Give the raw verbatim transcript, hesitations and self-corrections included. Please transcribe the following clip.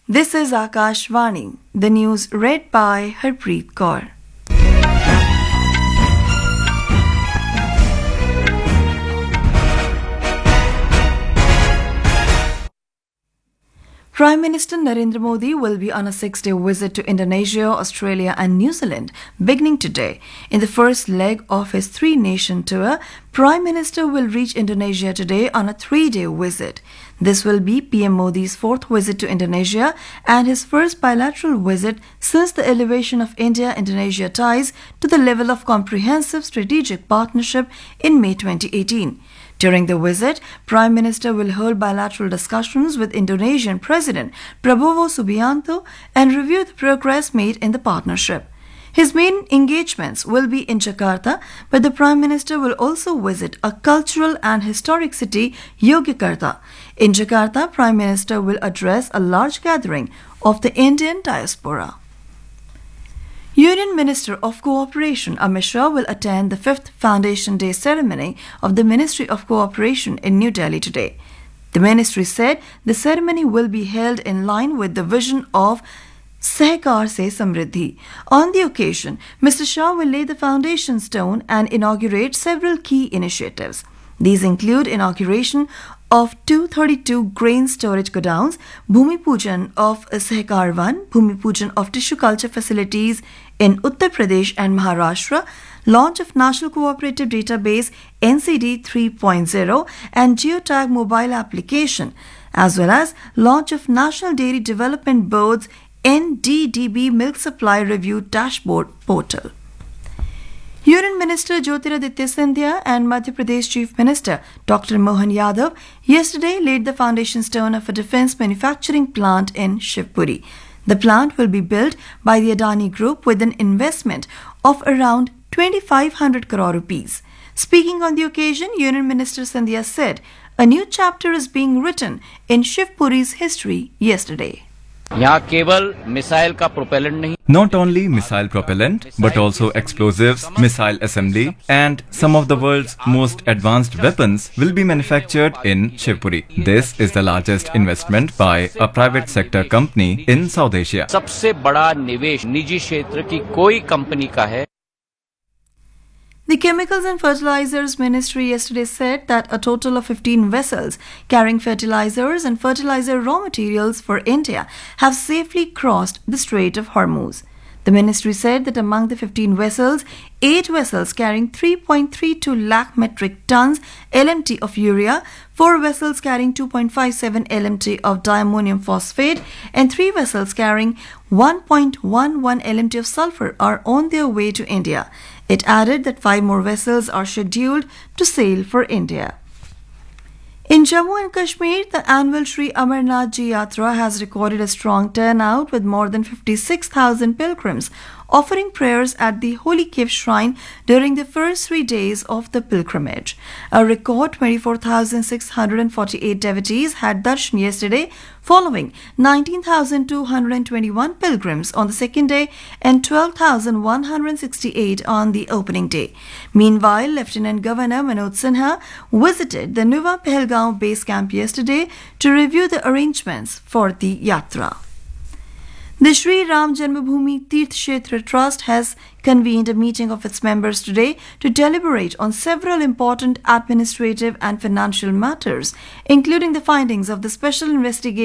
This is Akashvani, the news read by Harpreet Kaur. Prime Minister Narendra Modi will be on a six-day visit to Indonesia, Australia and New Zealand beginning today. In the first leg of his three-nation tour, Prime Minister will reach Indonesia today on a three-day visit. This will be P M Modi's fourth visit to Indonesia and his first bilateral visit since the elevation of India-Indonesia ties to the level of comprehensive strategic partnership in May twenty eighteen. During the visit, Prime Minister will hold bilateral discussions with Indonesian President Prabowo Subianto and review the progress made in the partnership. His main engagements will be in Jakarta, but the Prime Minister will also visit a cultural and historic city, Yogyakarta. In Jakarta, Prime Minister will address a large gathering of the Indian diaspora. Union Minister of Cooperation Amit Shah will attend the fifth Foundation Day ceremony of the Ministry of Cooperation in New Delhi today. The ministry said the ceremony will be held in line with the vision of Sehkar Se Samriddhi. On the occasion, Mister Shah will lay the foundation stone and inaugurate several key initiatives. These include inauguration of two hundred thirty-two grain storage godowns, Bhumi Pujan of Sehkar one, Bhumi Pujan of tissue culture facilities in Uttar Pradesh and Maharashtra, launch of National Cooperative Database N C D three point oh and Geotag mobile application, as well as launch of National Dairy Development Board's N D D B Milk Supply Review Dashboard portal. Union Minister Jyotiraditya Scindia and Madhya Pradesh Chief Minister Doctor Mohan Yadav yesterday laid the foundation stone of a defence manufacturing plant in Shivpuri. The plant will be built by the Adani Group with an investment of around twenty-five hundred crore rupees. Speaking on the occasion, Union Minister Scindia said a new chapter is being written in Shivpuri's history yesterday. यहाँ केवल missile का propellant नहीं Not only missile propellant, but also explosives, missile assembly, and some of the world's most advanced weapons will be manufactured in Shivpuri. This is the largest investment by a private sector company in South Asia. सबसे बड़ा निवेश निजी क्षेत्र की कोई company का है. The Chemicals and Fertilizers Ministry yesterday said that a total of fifteen vessels carrying fertilizers and fertilizer raw materials for India have safely crossed the Strait of Hormuz. The ministry said that among the fifteen vessels, eight vessels carrying three point three two lakh metric tons L M T of urea, four vessels carrying two point five seven L M T of diammonium phosphate, and three vessels carrying one point one one L M T of sulfur are on their way to India. It added that five more vessels are scheduled to sail for India. In Jammu and Kashmir, the annual Sri Amarnath Ji Yatra has recorded a strong turnout with more than fifty-six thousand pilgrims offering prayers at the Holy Cave Shrine during the first three days of the pilgrimage. A record twenty-four thousand six hundred forty-eight devotees had darshan yesterday, following nineteen thousand two hundred twenty-one pilgrims on the second day and twelve thousand one hundred sixty-eight on the opening day. Meanwhile, Lieutenant Governor Manoj Sinha visited the Nuwa Pahalgaon base camp yesterday to review the arrangements for the Yatra. The Sri Ram Janmabhoomi Tirth Kshetra Trust has convened a meeting of its members today to deliberate on several important administrative and financial matters, including the findings of the Special Investigation